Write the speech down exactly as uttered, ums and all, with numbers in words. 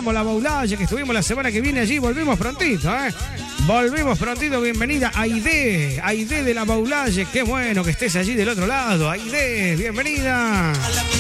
vamos, la Baulaye, que estuvimos la semana que viene allí. Volvemos prontito, ¿eh? Volvemos prontito. Bienvenida, Aide. Aide de la Baulaye. Qué bueno que estés allí del otro lado. Aide, bienvenida.